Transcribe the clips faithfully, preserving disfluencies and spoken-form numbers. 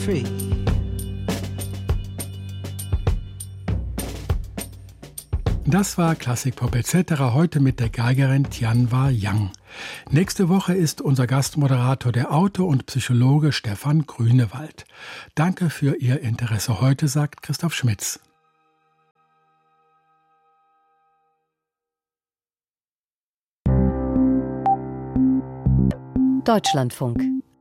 Tree. Das war Klassikpop et cetera heute mit der Geigerin Tianwa Yang. Nächste Woche ist unser Gastmoderator der Autor und Psychologe Stefan Grünewald. Danke für Ihr Interesse heute, sagt Christoph Schmitz. Deutschlandfunk.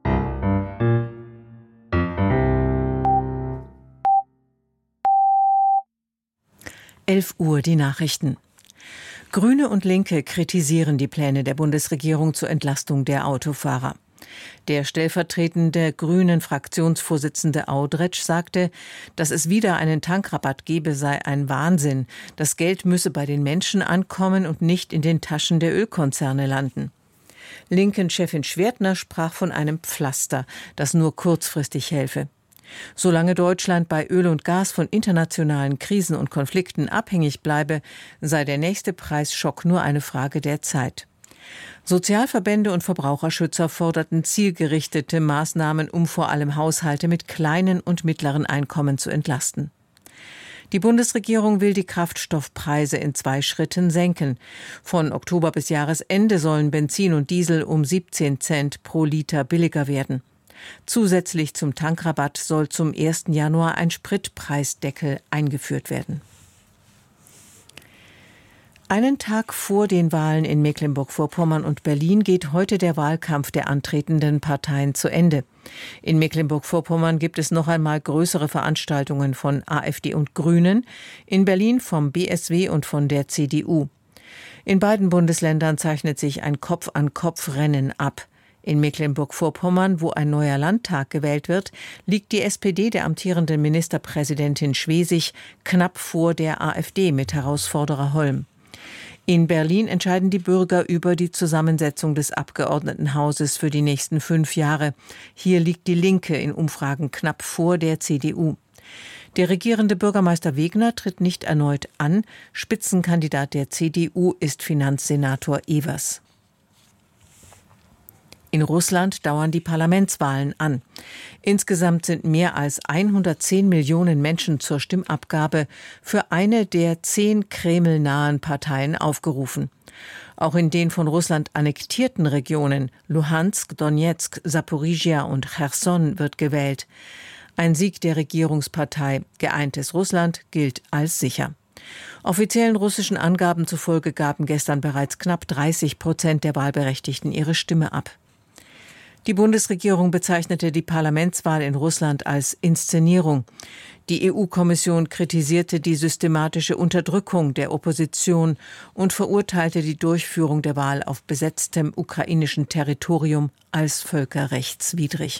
elf Uhr die Nachrichten. Grüne und Linke kritisieren die Pläne der Bundesregierung zur Entlastung der Autofahrer. Der stellvertretende Grünen-Fraktionsvorsitzende Audretsch sagte, dass es wieder einen Tankrabatt gebe, sei ein Wahnsinn. Das Geld müsse bei den Menschen ankommen und nicht in den Taschen der Ölkonzerne landen. Linken-Chefin Schwertner sprach von einem Pflaster, das nur kurzfristig helfe. Solange Deutschland bei Öl und Gas von internationalen Krisen und Konflikten abhängig bleibe, sei der nächste Preisschock nur eine Frage der Zeit. Sozialverbände und Verbraucherschützer forderten zielgerichtete Maßnahmen, um vor allem Haushalte mit kleinen und mittleren Einkommen zu entlasten. Die Bundesregierung will die Kraftstoffpreise in zwei Schritten senken. Von Oktober bis Jahresende sollen Benzin und Diesel um siebzehn Cent pro Liter billiger werden. Zusätzlich zum Tankrabatt soll zum ersten Januar ein Spritpreisdeckel eingeführt werden. Einen Tag vor den Wahlen in Mecklenburg-Vorpommern und Berlin geht heute der Wahlkampf der antretenden Parteien zu Ende. In Mecklenburg-Vorpommern gibt es noch einmal größere Veranstaltungen von AfD und Grünen, in Berlin vom B S W und von der C D U. In beiden Bundesländern zeichnet sich ein Kopf-an-Kopf-Rennen ab. In Mecklenburg-Vorpommern, wo ein neuer Landtag gewählt wird, liegt die S P D der amtierenden Ministerpräsidentin Schwesig knapp vor der AfD mit Herausforderer Holm. In Berlin entscheiden die Bürger über die Zusammensetzung des Abgeordnetenhauses für die nächsten fünf Jahre. Hier liegt die Linke in Umfragen knapp vor der C D U. Der regierende Bürgermeister Wegner tritt nicht erneut an. Spitzenkandidat der C D U ist Finanzsenator Evers. In Russland dauern die Parlamentswahlen an. Insgesamt sind mehr als hundertzehn Millionen Menschen zur Stimmabgabe für eine der zehn kremlnahen Parteien aufgerufen. Auch in den von Russland annektierten Regionen Luhansk, Donetsk, Saporizhia und Cherson wird gewählt. Ein Sieg der Regierungspartei Geeintes Russland gilt als sicher. Offiziellen russischen Angaben zufolge gaben gestern bereits knapp dreißig Prozent der Wahlberechtigten ihre Stimme ab. Die Bundesregierung bezeichnete die Parlamentswahl in Russland als Inszenierung. Die E U-Kommission kritisierte die systematische Unterdrückung der Opposition und verurteilte die Durchführung der Wahl auf besetztem ukrainischen Territorium als völkerrechtswidrig.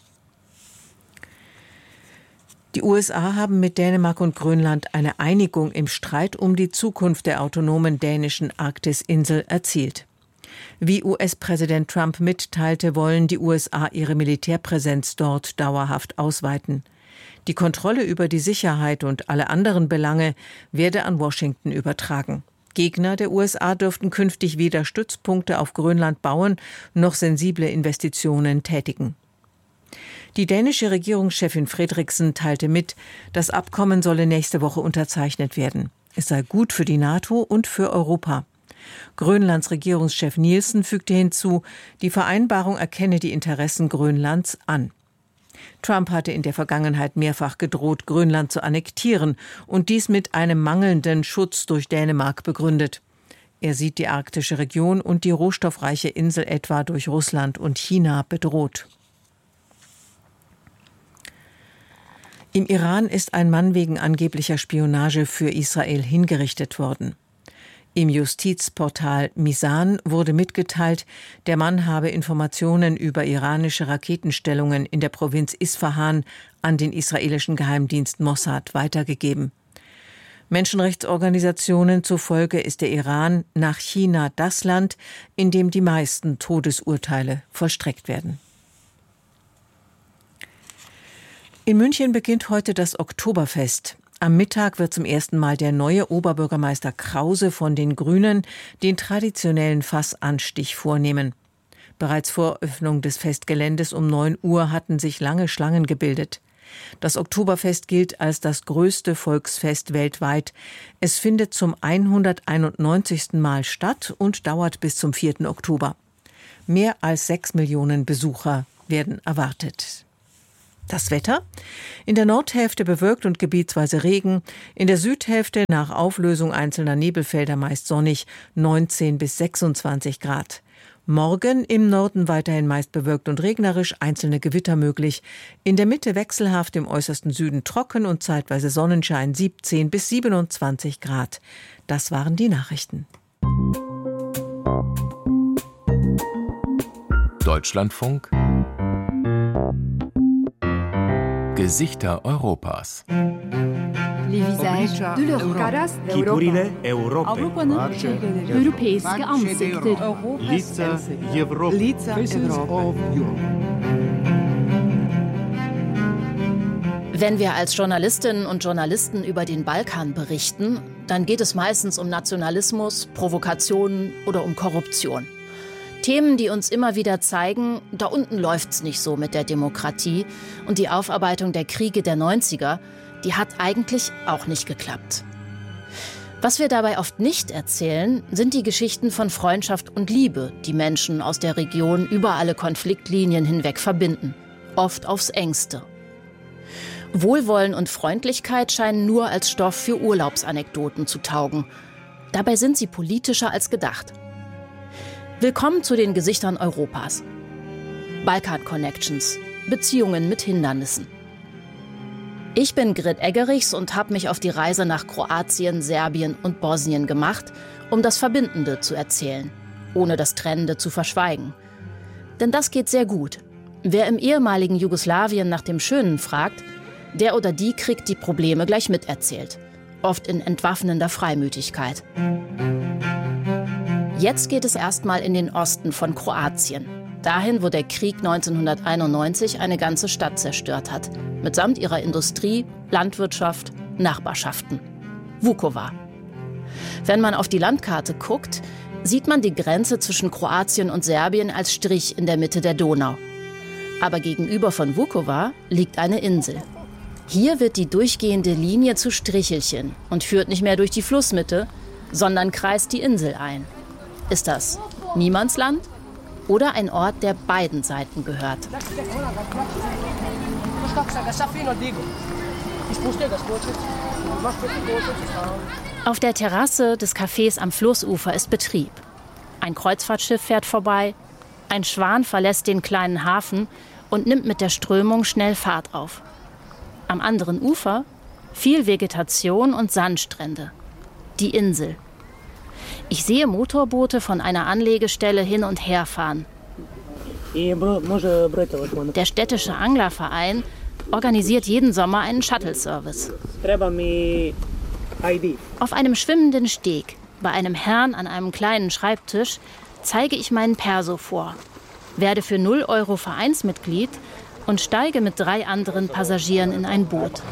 Die U S A haben mit Dänemark und Grönland eine Einigung im Streit um die Zukunft der autonomen dänischen Arktisinsel erzielt. Wie U S-Präsident Trump mitteilte, wollen die U S A ihre Militärpräsenz dort dauerhaft ausweiten. Die Kontrolle über die Sicherheit und alle anderen Belange werde an Washington übertragen. Gegner der U S A dürften künftig weder Stützpunkte auf Grönland bauen, noch sensible Investitionen tätigen. Die dänische Regierungschefin Frederiksen teilte mit, das Abkommen solle nächste Woche unterzeichnet werden. Es sei gut für die NATO und für Europa. Grönlands Regierungschef Nielsen fügte hinzu, die Vereinbarung erkenne die Interessen Grönlands an. Trump hatte in der Vergangenheit mehrfach gedroht, Grönland zu annektieren und dies mit einem mangelnden Schutz durch Dänemark begründet. Er sieht die arktische Region und die rohstoffreiche Insel etwa durch Russland und China bedroht. Im Iran ist ein Mann wegen angeblicher Spionage für Israel hingerichtet worden. Im Justizportal Misan wurde mitgeteilt, der Mann habe Informationen über iranische Raketenstellungen in der Provinz Isfahan an den israelischen Geheimdienst Mossad weitergegeben. Menschenrechtsorganisationen zufolge ist der Iran nach China das Land, in dem die meisten Todesurteile vollstreckt werden. In München beginnt heute das Oktoberfest. Am Mittag wird zum ersten Mal der neue Oberbürgermeister Krause von den Grünen den traditionellen Fassanstich vornehmen. Bereits vor Öffnung des Festgeländes um neun Uhr hatten sich lange Schlangen gebildet. Das Oktoberfest gilt als das größte Volksfest weltweit. Es findet zum hunderteinundneunzigsten Mal statt und dauert bis zum vierten Oktober. Mehr als sechs Millionen Besucher werden erwartet. Das Wetter? In der Nordhälfte bewölkt und gebietsweise Regen, in der Südhälfte nach Auflösung einzelner Nebelfelder meist sonnig, neunzehn bis sechsundzwanzig Grad. Morgen im Norden weiterhin meist bewölkt und regnerisch, einzelne Gewitter möglich. In der Mitte wechselhaft, im äußersten Süden trocken und zeitweise Sonnenschein, siebzehn bis siebenundzwanzig Grad. Das waren die Nachrichten. Deutschlandfunk Gesichter Europas. Les visages de l'Europe. Kiturile Europe. Europeiske ansikter. Лица Европы. Wenn wir als Journalistinnen und Journalisten über den Balkan berichten, dann geht es meistens um Nationalismus, Provokationen oder um Korruption. Themen, die uns immer wieder zeigen, da unten läuft's nicht so mit der Demokratie. Und die Aufarbeitung der Kriege der neunziger, die hat eigentlich auch nicht geklappt. Was wir dabei oft nicht erzählen, sind die Geschichten von Freundschaft und Liebe, die Menschen aus der Region über alle Konfliktlinien hinweg verbinden. Oft aufs Engste. Wohlwollen und Freundlichkeit scheinen nur als Stoff für Urlaubsanekdoten zu taugen. Dabei sind sie politischer als gedacht. Willkommen zu den Gesichtern Europas. Balkan Connections. Beziehungen mit Hindernissen. Ich bin Grit Eggerichs und habe mich auf die Reise nach Kroatien, Serbien und Bosnien gemacht, um das Verbindende zu erzählen, ohne das Trennende zu verschweigen. Denn das geht sehr gut. Wer im ehemaligen Jugoslawien nach dem Schönen fragt, der oder die kriegt die Probleme gleich miterzählt. Oft in entwaffnender Freimütigkeit. Jetzt geht es erstmal in den Osten von Kroatien. Dahin, wo der Krieg neunzehnhunderteinundneunzig eine ganze Stadt zerstört hat. Mitsamt ihrer Industrie, Landwirtschaft, Nachbarschaften. Vukovar. Wenn man auf die Landkarte guckt, sieht man die Grenze zwischen Kroatien und Serbien als Strich in der Mitte der Donau. Aber gegenüber von Vukovar liegt eine Insel. Hier wird die durchgehende Linie zu Strichelchen und führt nicht mehr durch die Flussmitte, sondern kreist die Insel ein. Ist das Niemandsland oder ein Ort, der beiden Seiten gehört? Auf der Terrasse des Cafés am Flussufer ist Betrieb. Ein Kreuzfahrtschiff fährt vorbei, ein Schwan verlässt den kleinen Hafen und nimmt mit der Strömung schnell Fahrt auf. Am anderen Ufer viel Vegetation und Sandstrände. Die Insel. Ich sehe Motorboote von einer Anlegestelle hin und her fahren. Der städtische Anglerverein organisiert jeden Sommer einen Shuttle-Service. Auf einem schwimmenden Steg, bei einem Herrn an einem kleinen Schreibtisch, zeige ich meinen Perso vor, werde für null Euro Vereinsmitglied und steige mit drei anderen Passagieren in ein Boot.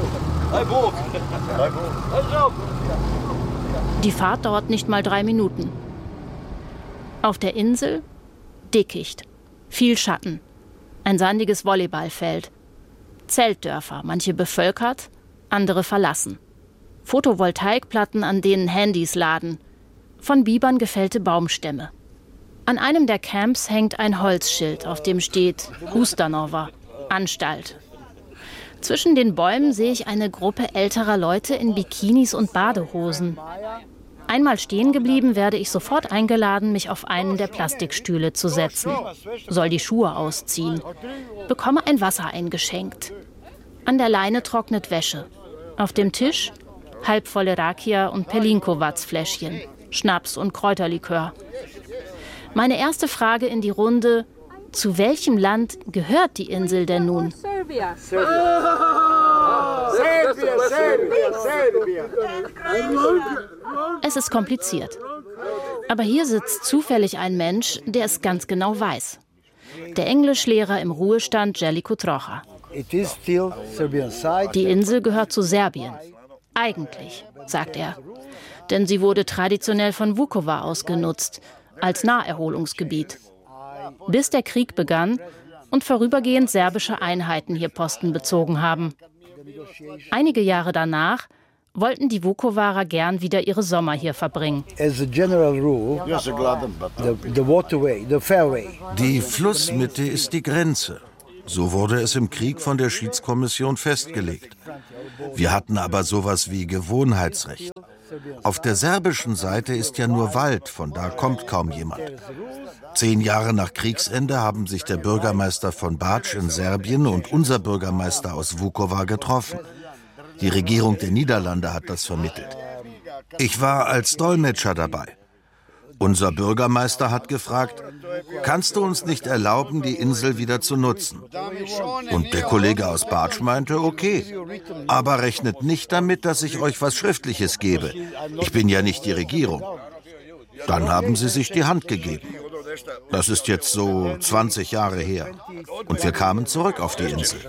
Die Fahrt dauert nicht mal drei Minuten. Auf der Insel Dickicht, viel Schatten, ein sandiges Volleyballfeld, Zeltdörfer, manche bevölkert, andere verlassen, Photovoltaikplatten, an denen Handys laden, von Bibern gefällte Baumstämme. An einem der Camps hängt ein Holzschild, auf dem steht Ustanova, Anstalt. Zwischen den Bäumen sehe ich eine Gruppe älterer Leute in Bikinis und Badehosen. Einmal stehen geblieben, werde ich sofort eingeladen, mich auf einen der Plastikstühle zu setzen. Soll die Schuhe ausziehen. Bekomme ein Wasser eingeschenkt. An der Leine trocknet Wäsche. Auf dem Tisch halbvolle Rakia- und Pelinkovac-Fläschchen, Schnaps und Kräuterlikör. Meine erste Frage in die Runde: Zu welchem Land gehört die Insel denn nun? Serbia. Es ist kompliziert. Aber hier sitzt zufällig ein Mensch, der es ganz genau weiß. Der Englischlehrer im Ruhestand Jellico Trocha. Die Insel gehört zu Serbien. Eigentlich, sagt er. Denn sie wurde traditionell von Vukovar aus genutzt, als Naherholungsgebiet. Bis der Krieg begann, und vorübergehend serbische Einheiten hier Posten bezogen haben. Einige Jahre danach wollten die Vukovarer gern wieder ihre Sommer hier verbringen. Die Flussmitte ist die Grenze. So wurde es im Krieg von der Schiedskommission festgelegt. Wir hatten aber sowas wie Gewohnheitsrecht. Auf der serbischen Seite ist ja nur Wald, von da kommt kaum jemand. Zehn Jahre nach Kriegsende haben sich der Bürgermeister von Bač in Serbien und unser Bürgermeister aus Vukovar getroffen. Die Regierung der Niederlande hat das vermittelt. Ich war als Dolmetscher dabei. Unser Bürgermeister hat gefragt, kannst du uns nicht erlauben, die Insel wieder zu nutzen? Und der Kollege aus Bač meinte, okay, aber rechnet nicht damit, dass ich euch was Schriftliches gebe. Ich bin ja nicht die Regierung. Dann haben sie sich die Hand gegeben. Das ist jetzt so zwanzig Jahre her. Und wir kamen zurück auf die Insel.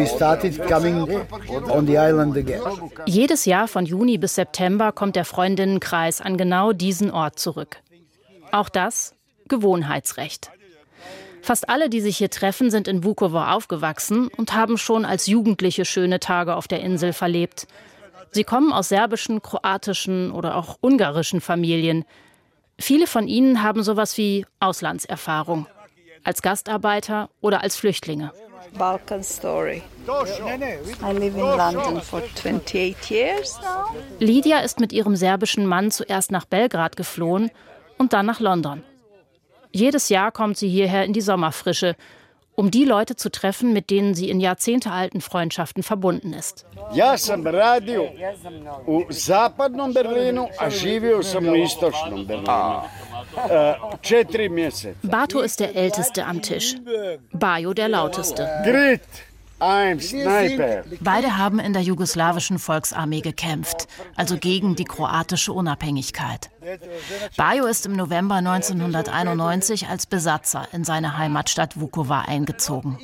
Jedes Jahr von Juni bis September kommt der Freundinnenkreis an genau diesen Ort zurück. Auch das Gewohnheitsrecht. Fast alle, die sich hier treffen, sind in Vukovar aufgewachsen und haben schon als Jugendliche schöne Tage auf der Insel verlebt. Sie kommen aus serbischen, kroatischen oder auch ungarischen Familien. Viele von ihnen haben sowas wie Auslandserfahrung, als Gastarbeiter oder als Flüchtlinge. Balkan story. I live in London for twenty-eight years now. Lydia ist mit ihrem serbischen Mann zuerst nach Belgrad geflohen und dann nach London. Jedes Jahr kommt sie hierher in die Sommerfrische, um die Leute zu treffen, mit denen sie in jahrzehntealten Freundschaften verbunden ist. Ja sam radio u zapadnom Berlinu, a živio sam u istočnom Berlinu. Četiri mjeseca. Bato ist der Älteste am Tisch, Bajo der Lauteste. Grit, I'm Sniper. Beide haben in der jugoslawischen Volksarmee gekämpft, also gegen die kroatische Unabhängigkeit. Bajo ist im November neunzehnhunderteinundneunzig als Besatzer in seine Heimatstadt Vukovar eingezogen.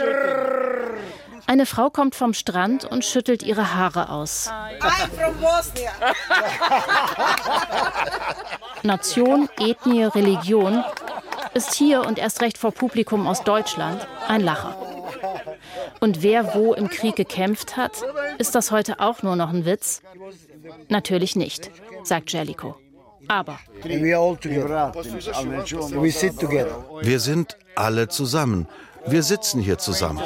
Eine Frau kommt vom Strand und schüttelt ihre Haare aus. I'm from Bosnia. Nation, Ethnie, Religion ist hier und erst recht vor Publikum aus Deutschland ein Lacher. Und wer wo im Krieg gekämpft hat, ist das heute auch nur noch ein Witz? Natürlich nicht, sagt Jellicoe. Aber wir sind alle zusammen. Wir sitzen hier zusammen.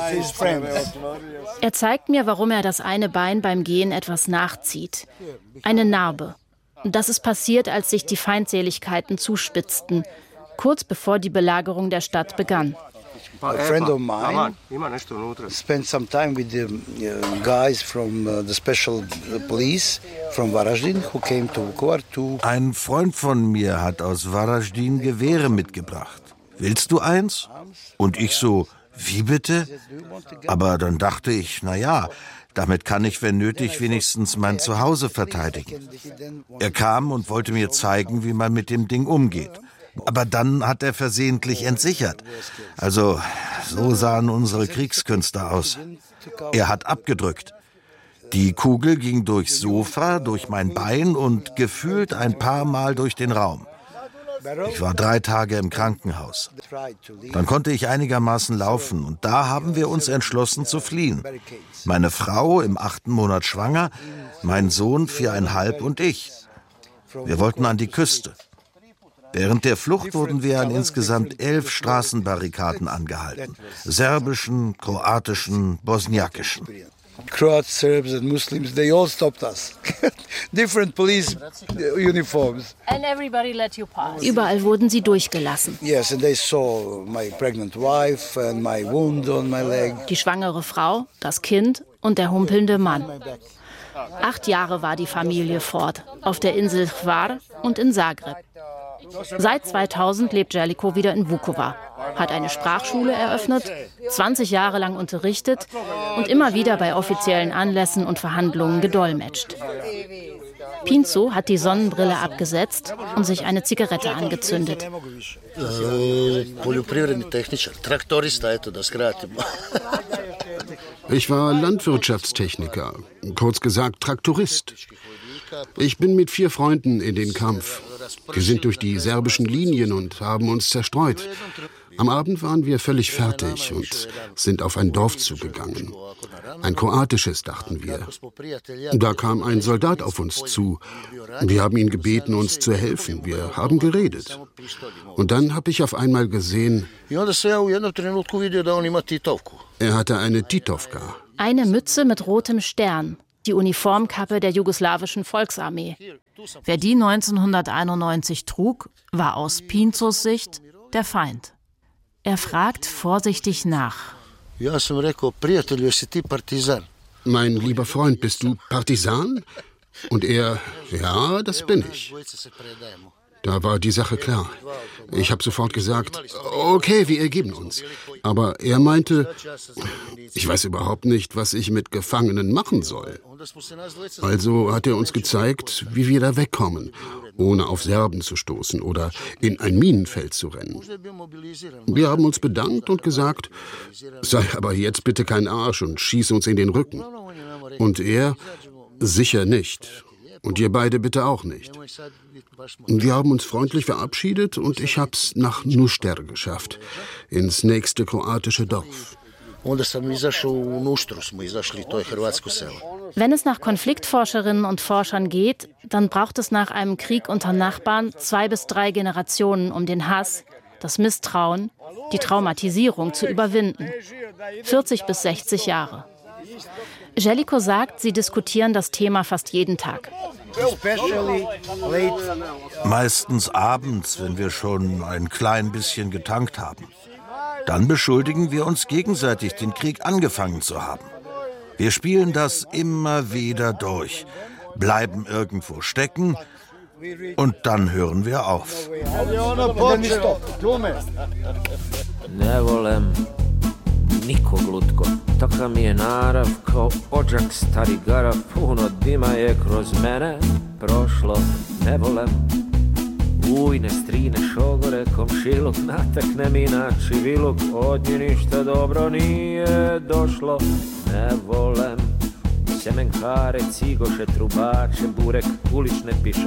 Er zeigt mir, warum er das eine Bein beim Gehen etwas nachzieht. Eine Narbe. Das ist passiert, als sich die Feindseligkeiten zuspitzten, kurz bevor die Belagerung der Stadt begann. A friend of mine spent some time with the guys from the special police from Varaždin who came to Vukovar to. Ein Freund von mir hat aus Varaždin Gewehre mitgebracht. Willst du eins? Und ich so, wie bitte? Aber dann dachte ich, na ja, damit kann ich, wenn nötig, wenigstens mein Zuhause verteidigen. Er kam und wollte mir zeigen, wie man mit dem Ding umgeht. Aber dann hat er versehentlich entsichert. Also, so sahen unsere Kriegskünste aus. Er hat abgedrückt. Die Kugel ging durchs Sofa, durch mein Bein und gefühlt ein paar Mal durch den Raum. Ich war drei Tage im Krankenhaus. Dann konnte ich einigermaßen laufen und da haben wir uns entschlossen zu fliehen. Meine Frau im achten Monat schwanger, mein Sohn viereinhalb und ich. Wir wollten an die Küste. Während der Flucht wurden wir an insgesamt elf Straßenbarrikaden angehalten. Serbischen, kroatischen, bosniakischen. Croats, Serbs and Muslims, they all stopped us. Different police uniforms. And everybody let you pass. Überall wurden sie durchgelassen. Yes, and they saw my pregnant wife and my wound on my leg. Die schwangere Frau, das Kind und der humpelnde Mann. Acht Jahre war die Familie fort, auf der Insel Hvar und in Zagreb. Seit zweitausend lebt Jellicoe wieder in Vukovar, hat eine Sprachschule eröffnet, zwanzig Jahre lang unterrichtet und immer wieder bei offiziellen Anlässen und Verhandlungen gedolmetscht. Pinzo hat die Sonnenbrille abgesetzt und sich eine Zigarette angezündet. Ich war Landwirtschaftstechniker, kurz gesagt Traktorist. Ich bin mit vier Freunden in den Kampf. Wir sind durch die serbischen Linien und haben uns zerstreut. Am Abend waren wir völlig fertig und sind auf ein Dorf zugegangen. Ein kroatisches, dachten wir. Da kam ein Soldat auf uns zu. Wir haben ihn gebeten, uns zu helfen. Wir haben geredet. Und dann habe ich auf einmal gesehen, er hatte eine Titovka. Eine Mütze mit rotem Stern, die Uniformkappe der jugoslawischen Volksarmee. Wer die neunzehnhunderteinundneunzig trug, war aus Pinzos Sicht der Feind. Er fragt vorsichtig nach. Mein lieber Freund, bist du Partisan? Und er, ja, das bin ich. Da war die Sache klar. Ich habe sofort gesagt, okay, wir ergeben uns. Aber er meinte, ich weiß überhaupt nicht, was ich mit Gefangenen machen soll. Also hat er uns gezeigt, wie wir da wegkommen, ohne auf Serben zu stoßen oder in ein Minenfeld zu rennen. Wir haben uns bedankt und gesagt, sei aber jetzt bitte kein Arsch und schieß uns in den Rücken. Und er, sicher nicht. Und ihr beide bitte auch nicht. Wir haben uns freundlich verabschiedet und ich hab's nach Nuster geschafft, ins nächste kroatische Dorf. Wenn es nach Konfliktforscherinnen und Forschern geht, dann braucht es nach einem Krieg unter Nachbarn zwei bis drei Generationen, um den Hass, das Misstrauen, die Traumatisierung zu überwinden. vierzig bis sechzig Jahre. Jellicoe sagt, sie diskutieren das Thema fast jeden Tag. Meistens abends, wenn wir schon ein klein bisschen getankt haben. Dann beschuldigen wir uns gegenseitig, den Krieg angefangen zu haben. Wir spielen das immer wieder durch, bleiben irgendwo stecken und dann hören wir auf. Nikog lutko, taka mi je narav, kao odžak stari garav, puno dima je kroz mene prošlo, ne volem. Ujne, strine, šogore, komšiluk, natakne mi na čiviluk, od nje ništa dobro nije došlo, ne volem. Semenkare, cigoše, trubače, burek, ulične pišače.